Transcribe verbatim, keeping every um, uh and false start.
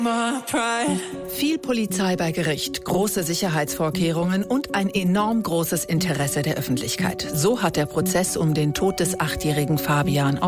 Viel Polizei bei Gericht, große Sicherheitsvorkehrungen und ein enorm großes Interesse der Öffentlichkeit. So hat der Prozess um den Tod des achtjährigen Fabian